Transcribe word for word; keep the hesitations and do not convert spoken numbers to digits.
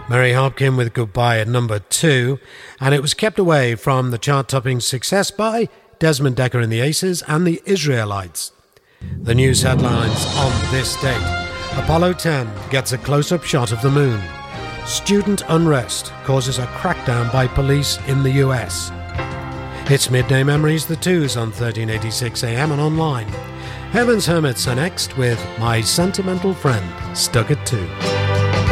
Mary Hopkin with Goodbye at number two, and it was kept away from the chart-topping success by Desmond Dekker and the Aces and the Israelites. The news headlines on this date: Apollo ten gets a close-up shot of the moon. Student unrest causes a crackdown by police in the U S. It's Midday Memories, the twos on thirteen eighty-six A M and online. Heaven's Hermits are next with My Sentimental Friend, stuck at two.